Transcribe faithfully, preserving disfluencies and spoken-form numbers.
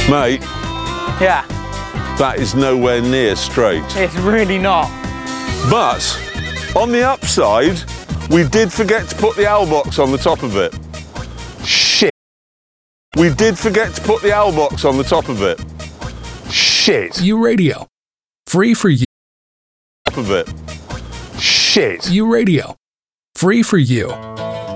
Mate, Yeah, that is nowhere near straight. it's really not. But on the upside, we did forget to put the owl box on the top of it. Shit. We did forget to put the owl box on the top of it. Shit. U Radio. Free for you. Top of it. Shit. U Radio. Free for you.